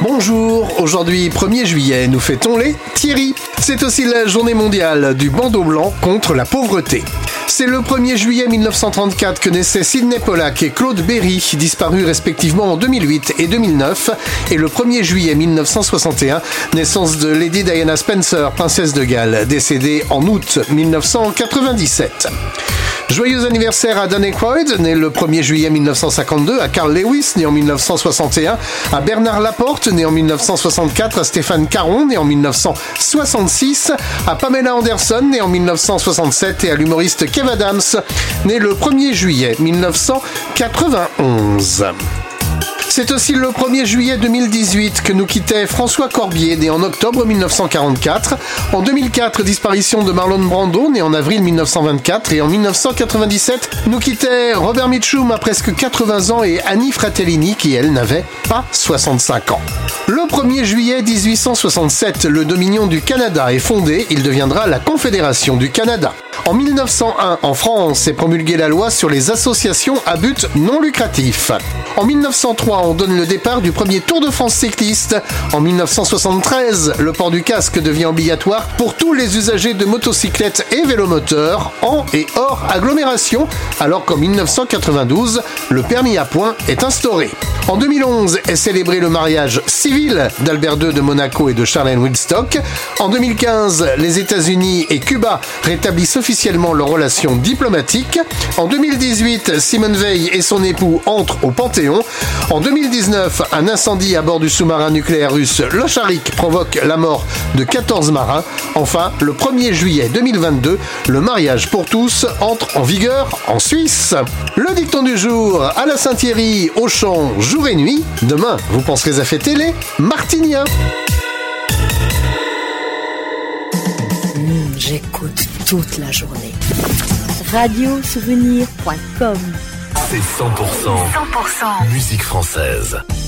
Bonjour, aujourd'hui 1er juillet, nous fêtons les Thierry. C'est aussi la journée mondiale du bandeau blanc contre la pauvreté. C'est le 1er juillet 1934 que naissaient Sidney Pollack et Claude Berry, disparus respectivement en 2008 et 2009, et le 1er juillet 1961, naissance de Lady Diana Spencer, princesse de Galles, décédée en août 1997. Joyeux anniversaire à Dan Aykroyd, né le 1er juillet 1952, à Carl Lewis, né en 1961, à Bernard Laporte, né en 1964, à Stéphane Caron, né en 1966, à Pamela Anderson, né en 1967, et à l'humoriste Kev Adams, né le 1er juillet 1991. C'est aussi le 1er juillet 2018 que nous quittait François Corbier, né en octobre 1944. En 2004, disparition de Marlon Brando, né en avril 1924. Et en 1997, nous quittait Robert Mitchum à presque 80 ans et Annie Fratellini, qui elle n'avait pas 65 ans. Le 1er juillet 1867, le Dominion du Canada est fondé. Il deviendra la Confédération du Canada. En 1901, en France, est promulguée la loi sur les associations à but non lucratif. En 1903, on donne le départ du premier Tour de France cycliste. En 1973, le port du casque devient obligatoire pour tous les usagers de motocyclettes et vélomoteurs, en et hors agglomération, alors qu'en 1992, le permis à points est instauré. En 2011 est célébré le mariage civil d'Albert II de Monaco et de Charlène Woodstock. En 2015, les États-Unis et Cuba rétablissent officiellement leurs relations diplomatiques. En 2018, Simone Veil et son époux entrent au Panthéon. En 2019, un incendie à bord du sous-marin nucléaire russe Locharik provoque la mort de 14 marins. Enfin, le 1er juillet 2022, le mariage pour tous entre en vigueur en Suisse. Le dicton du jour, à la Saint-Thierry, au champ, jour et nuit. Demain, vous penserez à fêter les Martiniens. J'écoute toute la journée. Radiosouvenir.com. C'est 100% musique française.